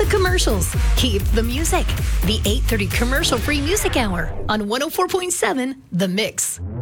the commercials. Keep the music. The 8:30 commercial-free music hour on 104.7 The Mix.